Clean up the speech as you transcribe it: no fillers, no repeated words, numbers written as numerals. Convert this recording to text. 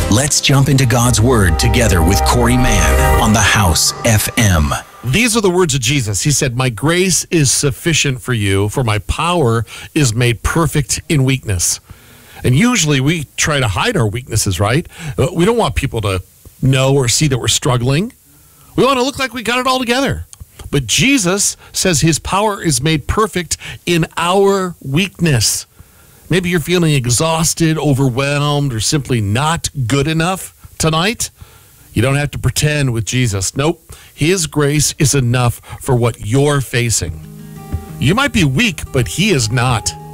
Let's jump into God's Word together with Corey Mann on the House FM. These are the words of Jesus. He said, "My grace is sufficient for you, for my power is made perfect in weakness." And usually we try to hide our weaknesses, right? We don't want people to know or see that we're struggling. We want to look like we got it all together. But Jesus says his power is made perfect in our weakness. Maybe you're feeling exhausted, overwhelmed, or simply not good enough tonight. You don't have to pretend with Jesus. Nope. His grace is enough for what you're facing. You might be weak, but he is not.